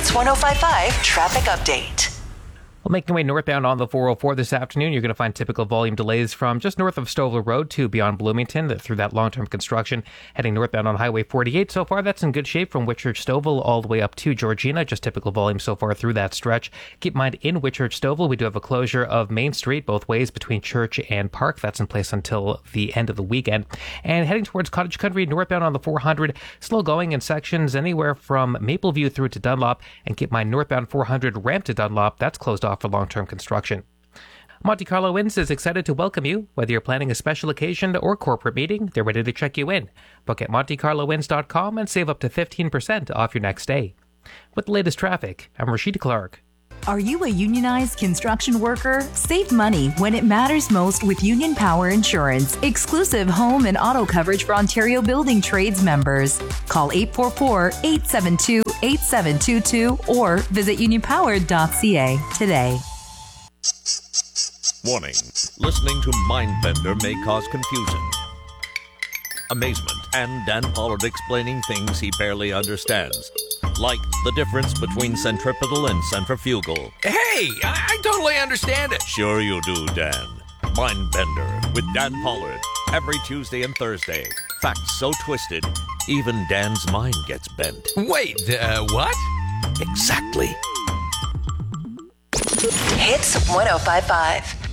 Hits 105.5 traffic update. Well, making your way northbound on the 404 this afternoon, you're going to find typical volume delays from just north of Stovall Road to beyond Bloomington through that long-term construction. Heading northbound on Highway 48 so far, that's in good shape from Whitchurch Stovall all the way up to Georgina. Just typical volume so far through that stretch. Keep in mind, in Whitchurch Stovall, we do have a closure of Main Street both ways between Church and Park. That's in place until the end of the weekend. And heading towards Cottage Country, northbound on the 400, slow going in sections anywhere from Mapleview through to Dunlop. And keep in mind, northbound 400 ramp to Dunlop, that's closed off for long-term construction. Monte Carlo Inns is excited to welcome you. Whether you're planning a special occasion or corporate meeting, they're ready to check you in. Book at MonteCarloInns.com and save up to 15% off your next stay. With the latest traffic, I'm Rashida Clark. Are you a unionized construction worker? Save money when it matters most with Union Power Insurance. Exclusive home and auto coverage for Ontario Building Trades members. Call 844-872-8722 or visit unionpower.ca today. Warning. Listening to Mindbender may cause confusion, amazement, and Dan Pollard explaining things he barely understands. Like the difference between centripetal and centrifugal. Hey, I totally understand it. Sure you do, Dan. Mindbender with Dan Pollard. Every Tuesday and Thursday. Facts so twisted, even Dan's mind gets bent. Wait, what? Exactly. Hits 105.5.